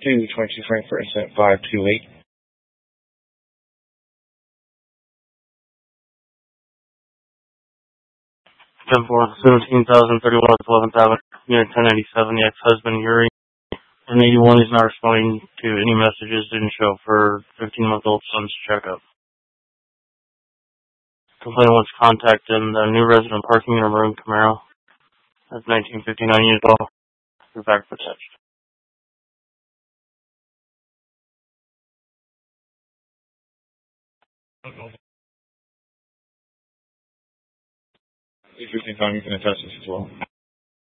to 22 frame per instant 528. 17,031 11th Avenue, Unit 1087, the ex-husband Yuri. And 81 is not responding to any messages, didn't show for 15-month-old son's checkup. Complainant wants to contact them, the new resident parking in a maroon Camaro. That's 1959 years old. You're back for text. If you can find me, you can attest this as well.